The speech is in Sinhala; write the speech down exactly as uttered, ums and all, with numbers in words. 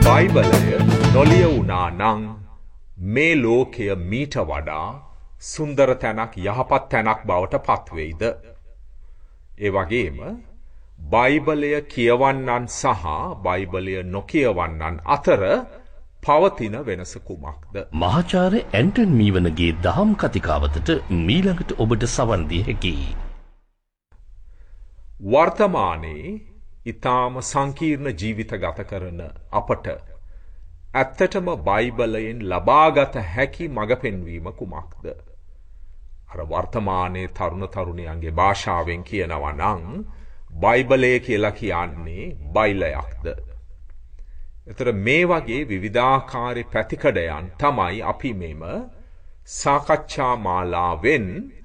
බයිබලය නොලිය වුණා නම් මේ ලෝකය මීට වඩා සුන්දර තැනක් යහපත් තැනක් බවට පත්වෙයිද? ඒ වගේම බයිබලය කියවන්නන් සහ බයිබලය නොකියවන්නන් අතර පවතින වෙනස කුමක්ද? මහාචාර්ය ඇන්ටන් මීවනගේ දහම් කතිකාවතට මීළඟට ඔබට සවන් දිය හැකියි. වර්තමානයේ ඊටාම සංකීර්ණ ජීවිත ගත කරන අපට ඇත්තටම බයිබලයෙන් ලබාගත හැකි මඟ පෙන්වීම කුමක්ද? අර වර්තමානයේ තරුණ තරුණියන්ගේ භාෂාවෙන් කියනවා නම් බයිබලය කියලා කියන්නේ බයිලයක්ද? එතර මේ වගේ විවිධාකාරී පැතිකඩයන් තමයි අපි මෙම සාකච්ඡා මාලාවෙන්